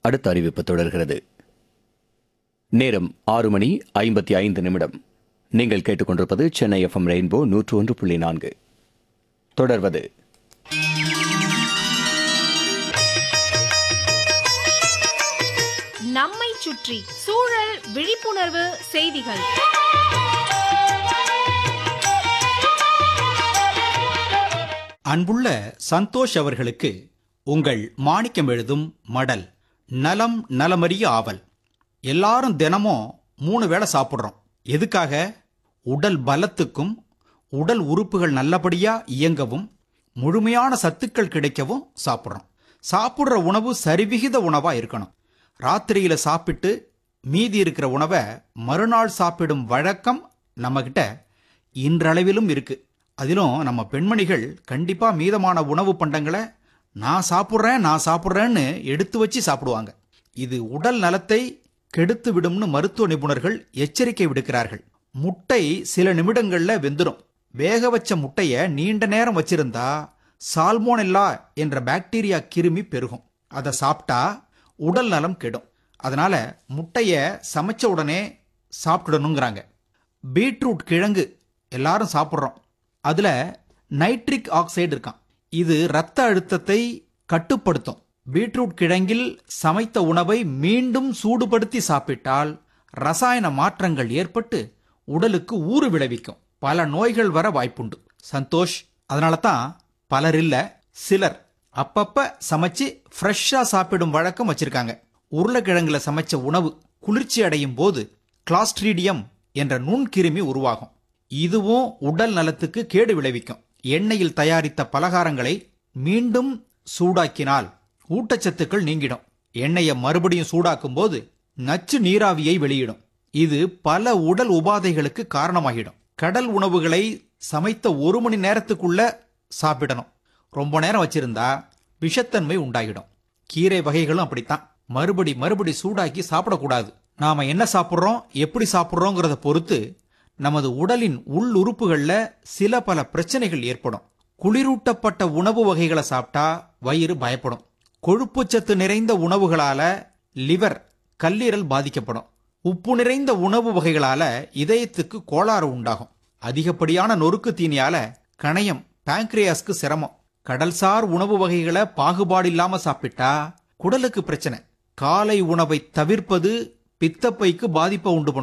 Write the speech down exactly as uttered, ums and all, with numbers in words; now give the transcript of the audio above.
அடுத்த அறிவிப்பு தொடர்கிறது. நேரம் ஆறு மணி ஐம்பத்தி ஐந்து நிமிடம். நீங்கள் கேட்டுக்கொண்டிருப்பது சென்னை எஃப்எம் ரெயின்போ நூற்று ஒன்று புள்ளி நான்கு. தொடர்வது நம்மை சுற்றி சூழல் விழிப்புணர்வு செய்திகள். அன்புள்ள சந்தோஷ் அவர்களுக்கு உங்கள் மாணிக்கம் எழுதும் மடல். நலம் நலமறிய ஆவல். எல்லாரும் தினமும் மூணு வேளை சாப்பிட்றோம். எதுக்காக? உடல் பலத்துக்கும் உடல் உறுப்புகள் நல்லபடியா இயங்கவும் முழுமையான சத்துக்கள் கிடைக்கவும் சாப்பிட்றோம். சாப்பிட்ற உணவு சரிவிகித உணவா இருக்கணும். ராத்திரியில சாப்பிட்டு மீதி இருக்கிற உணவை மறுநாள் சாப்பிடும் வழக்கம் நம்ம கிட்ட இன்றளவிலும் இருக்கு. அதிலும் நம்ம பெண்மணிகள் கண்டிப்பா மீதமான உணவு பண்டங்களை நான் சாப்பிட்றேன் நான் சாப்பிட்றேன்னு எடுத்து வச்சு சாப்பிடுவாங்க. இது உடல் நலத்தை கெடுத்து விடும்னு மருத்துவ நிபுணர்கள் எச்சரிக்கை விடுக்கிறார்கள். முட்டை சில நிமிடங்கள்ல வெந்துடும். வேக வச்ச முட்டைய நீண்ட நேரம் வச்சிருந்தா சால்மோனெல்லா என்ற பாக்டீரியா கிருமி பெருகும். அதை சாப்பிட்டா உடல் நலம் கெடும். அதனால முட்டைய சமைச்ச உடனே சாப்பிடணுங்கிறாங்க. பீட்ரூட் கிழங்கு எல்லாரும் சாப்பிட்றோம். அதுல நைட்ரிக் ஆக்சைடு இருக்கான். இது இரத்த அழுத்தத்தை கட்டுப்படுத்தும். பீட்ரூட் கிழங்கில் சமைத்த உணவை மீண்டும் சூடுபடுத்தி சாப்பிட்டால் ரசாயன மாற்றங்கள் ஏற்பட்டு உடலுக்கு ஊறு விளைவிக்கும். பல நோய்கள் வர வாய்ப்புண்டு. சந்தோஷ், அதனால தான் பலர் இல்ல சிலர் அப்பப்ப சமைச்சு ஃப்ரெஷ்ஷா சாப்பிடும் வழக்கம் வச்சிருக்காங்க. உருளைக்கிழங்குல சமைச்ச உணவு குளிர்ச்சி அடையும் போது கிளாஸ்ட்ரீடியம் என்ற நுண்கிருமி உருவாகும். இதுவும் உடல் நலத்துக்கு கேடு விளைவிக்கும். எண்ணெயில் தயாரித்த பலகாரங்களை மீண்டும் சூடாக்கினால் ஊட்டச்சத்துக்கள் நீங்கிடும். எண்ணெயை மறுபடியும் சூடாக்கும் போது நச்சு நீராவியை வெளியிடும். இது பல உடல் உபாதைகளுக்கு காரணமாகிடும். கடல் உணவுகளை சமைத்த ஒரு மணி நேரத்துக்குள்ள சாப்பிடணும். ரொம்ப நேரம் வச்சிருந்தா விஷத்தன்மை உண்டாகிடும். கீரை வகைகளும் அப்படித்தான். மறுபடி மறுபடி சூடாக்கி சாப்பிடக்கூடாது. நாம என்ன சாப்பிட்றோம், எப்படி சாப்பிட்றோங்கிறத பொறுத்து நமது உடலின் உள் உறுப்புகள்ல சில பல பிரச்சனைகள் ஏற்படும். குளிரூட்டப்பட்ட உணவு வகைகளை சாப்பிட்டா வயிறு பயப்படும். கொழுப்புச்சத்து நிறைந்த உணவுகளால லிவர் கல்லீரல் பாதிக்கப்படும். உப்பு நிறைந்த உணவு வகைகளால இதயத்துக்கு கோளாறு உண்டாகும். அதிகப்படியான நொறுக்கு தீனியால கணையம் பாங்க்ரியாஸ்க்கு சிரமம். கடல்சார் உணவு வகைகளை பாகுபாடு இல்லாம சாப்பிட்டா குடலுக்கு பிரச்சனை. காலை உணவை தவிர்ப்பது பித்தப்பைக்கு பாதிப்பை உண்டு பண்ணும்.